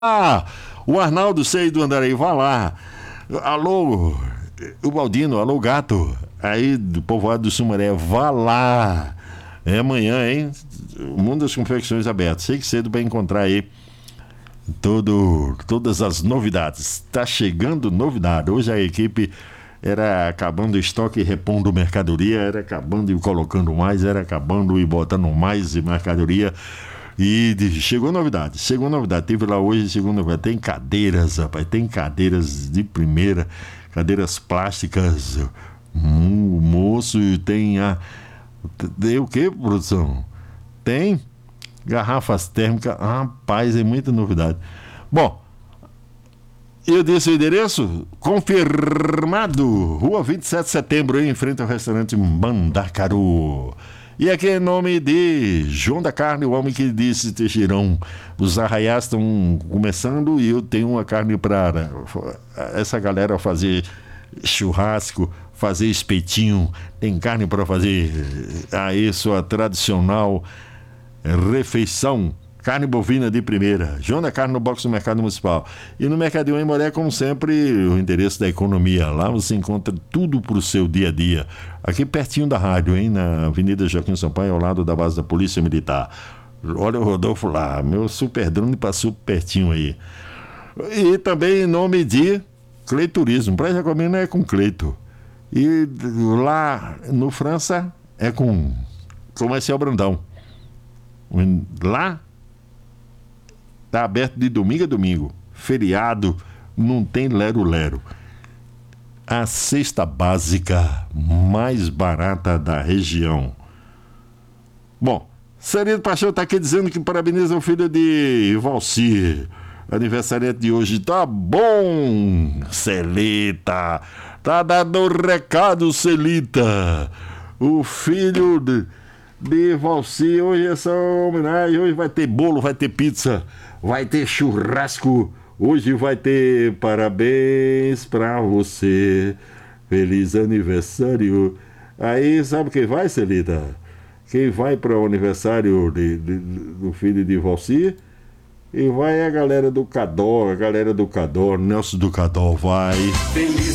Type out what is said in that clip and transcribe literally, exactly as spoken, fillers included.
Ah, o Arnaldo sei do Andaraí, vá lá. Alô, o Baldino, alô, gato. Aí do povoado do Sumaré, vá lá. É amanhã, hein? O mundo das confecções aberto. Sei que cedo vai encontrar aí todo, todas as novidades. Tá chegando novidade. Hoje a equipe era acabando o estoque e repondo mercadoria, era acabando e colocando mais, era acabando e botando mais mercadoria. E chegou novidade, chegou novidade. Teve lá hoje, chegou novidade. Tem cadeiras, rapaz, tem cadeiras de primeira, cadeiras plásticas. Hum, o moço tem a. Tem o que, produção? Tem garrafas térmicas. Rapaz, é muita novidade. Bom, eu disse o endereço? Confirmado. Rua vinte e sete de setembro, em frente ao restaurante Mandacaru. E aqui em nome de João da Carne, o homem que disse Teixeirão, os arraiais estão começando e eu tenho uma carne para essa galera fazer churrasco, fazer espetinho, tem carne para fazer aí sua tradicional refeição. Carne bovina de primeira. João da Carne no box do Mercado Municipal. E no Mercadinho em Moré, como sempre, o endereço da economia. Lá você encontra tudo para o seu dia a dia. Aqui pertinho da rádio, hein? Na Avenida Joaquim Sampaio, ao lado da base da Polícia Militar. Olha o Rodolfo lá. Meu super drone passou pertinho aí. E também em nome de Cleiturismo. Praia Jacobina é com Cleito. E lá no França é com Comercial Brandão. Lá está aberto de domingo a domingo. Feriado, não tem lero-lero. A cesta básica mais barata da região. Bom, Celito Paixão está aqui dizendo que parabeniza o filho de Valcir. Aniversariante de hoje. Tá bom, Celita. Tá dando um recado, Celita. O filho de... de Valcir, hoje é só homenagem, hoje vai ter bolo, vai ter pizza, vai ter churrasco, hoje vai ter parabéns pra você, feliz aniversário. Aí sabe quem vai, Celita? Quem vai para o aniversário de, de, do filho de Valcir? E vai a galera do Cadó, a galera do Cadó, Nelson do Cadó vai. Feliz